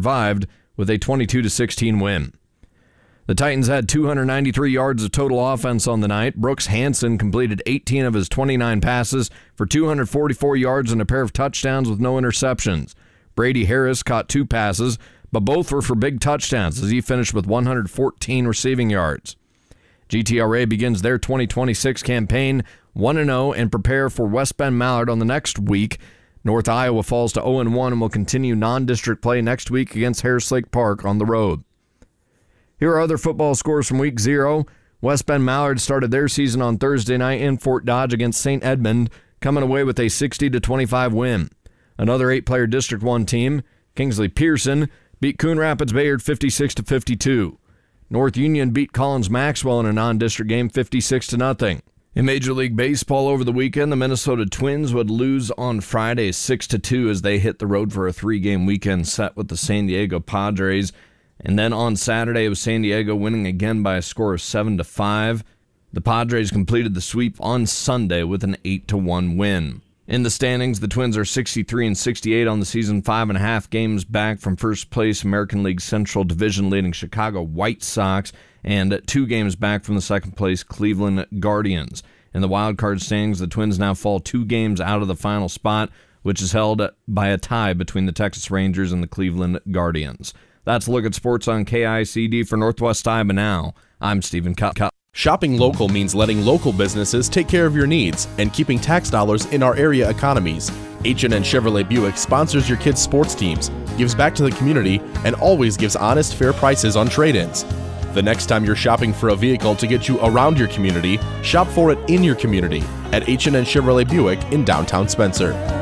survived with a 22-16 win. The Titans had 293 yards of total offense on the night. Brooks Hansen completed 18 of his 29 passes for 244 yards and a pair of touchdowns with no interceptions. Brady Harris caught 2 passes, but both were for big touchdowns as he finished with 114 receiving yards. GTRA begins their 2026 campaign 1-0 and prepare for West Bend Mallard on the next week. North Iowa falls to 0-1 and will continue non-district play next week against Harris Lake Park on the road. Here are other football scores from Week 0. West Bend Mallard started their season on Thursday night in Fort Dodge against St. Edmund, coming away with a 60-25 win. Another 8-player District 1 team, Kingsley Pearson, beat Coon Rapids Bayard 56-52. North Union beat Collins Maxwell in a non-district game 56-0. In Major League Baseball over the weekend, the Minnesota Twins would lose on Friday 6-2 as they hit the road for a 3-game weekend set with the San Diego Padres. And then on Saturday, it was San Diego winning again by a score of 7-5. The Padres completed the sweep on Sunday with an 8-1 win. In the standings, the Twins are 63-68 on the season, 5.5 games back from first place American League Central Division leading Chicago White Sox, and 2 games back from the second place Cleveland Guardians. In the wild card standings, the Twins now fall 2 games out of the final spot, which is held by a tie between the Texas Rangers and the Cleveland Guardians. That's a look at sports on KICD. For Northwest Iowa Now, I'm Stephen Cup. Shopping local means letting local businesses take care of your needs and keeping tax dollars in our area economies. H&N Chevrolet Buick sponsors your kids' sports teams, gives back to the community, and always gives honest, fair prices on trade-ins. The next time you're shopping for a vehicle to get you around your community, shop for it in your community at H&N Chevrolet Buick in downtown Spencer.